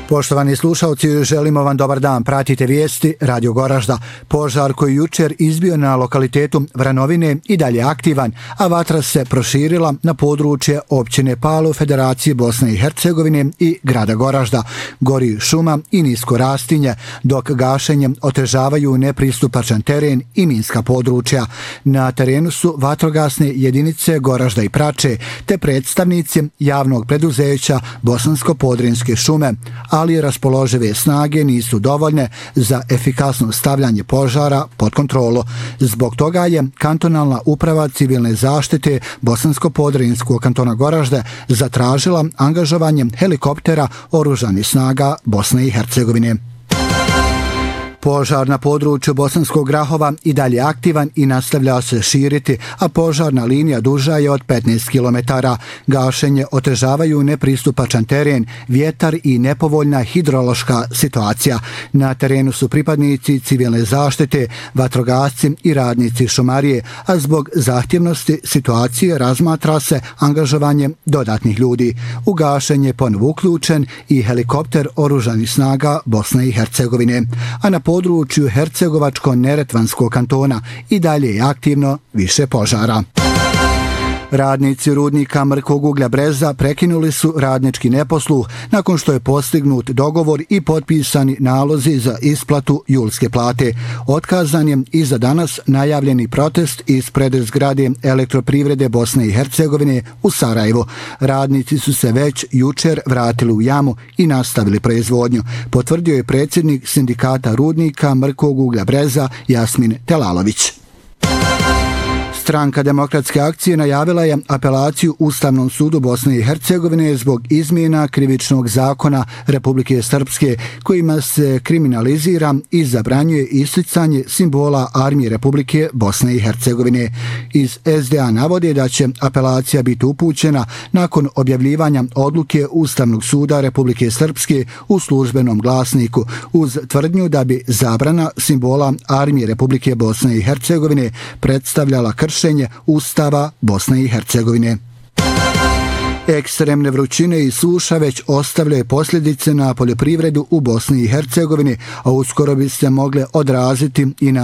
Poštovani slušalci, želimo vam dobar dan. Pratite vijesti Radio Goražda. Požar koji jučer izbio na lokalitetu Vranovine i dalje aktivan, a vatra se proširila na područje općine Palo, Federacije Bosne i Hercegovine i grada Goražda. Gori šuma i nisko rastinje, dok gašenjem otežavaju nepristupačan teren i minska područja. Na terenu su vatrogasne jedinice Goražda i Prače, te predstavnici javnog preduzeća Bosansko-Podrinjske šume, ali raspoložive snage nisu dovoljne za efikasno stavljanje požara pod kontrolu. Zbog toga je kantonalna uprava civilne zaštite Bosansko-Podrinjskog kantona Goražde zatražila angažovanje helikoptera oružanih snaga Bosne i Hercegovine. Požar na području Bosanskog Grahova i dalje aktivan i nastavlja se širiti, a požarna linija duža je od 15 km. Gašenje otežavaju nepristupačan teren, vjetar i nepovoljna hidrološka situacija. Na terenu su pripadnici civilne zaštite, vatrogasci i radnici šumarije, a zbog zahtjevnosti situacije razmatra se angažovanje dodatnih ljudi. U gašenje ponovo uključen i helikopter oružanih snaga Bosne i Hercegovine, a na području Hercegovačko-Neretvanskog kantona i dalje je aktivno više požara. Radnici rudnika Mrkog uglja Breza prekinuli su radnički neposluh nakon što je postignut dogovor i potpisani nalozi za isplatu julske plate. Otkazan je i za danas najavljeni protest ispred zgrade Elektroprivrede Bosne i Hercegovine u Sarajevu. Radnici su se već jučer vratili u jamu i nastavili proizvodnju, potvrdio je predsjednik sindikata rudnika Mrkog uglja Breza Jasmin Telalović. Stranka Demokratske akcije najavila je apelaciju Ustavnom sudu Bosne i Hercegovine zbog izmjena krivičnog zakona Republike Srpske kojima se kriminalizira i zabranjuje isticanje simbola Armije Republike Bosne i Hercegovine. Iz SDA navode da će apelacija biti upućena nakon objavljivanja odluke Ustavnog suda Republike Srpske u službenom glasniku uz tvrdnju da bi zabrana simbola Armije Republike Bosne i Hercegovine predstavljala kršenje Ustava Bosne i Hercegovine. Ekstremne vrućine i suša već ostavljaju posljedice na poljoprivredu u Bosni i Hercegovini, a uskoro bi se mogle odraziti i na